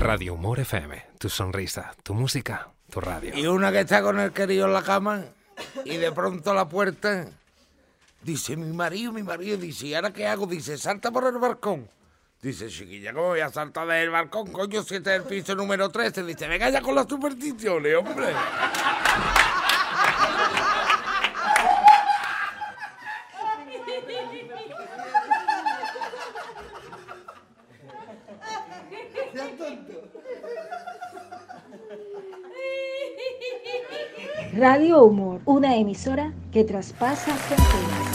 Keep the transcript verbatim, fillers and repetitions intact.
Radio Humor F M, tu sonrisa, tu música, tu radio. Y una que está con el querido en la cama y de pronto a la puerta dice, mi marido, mi marido, dice, ¿y ahora qué hago? Dice, salta por el balcón. Dice, chiquilla, ¿cómo voy a saltar del balcón? Coño, si este es el piso número trece. Dice, venga ya con las supersticiones, hombre. Radio Humor, una emisora que traspasa fronteras.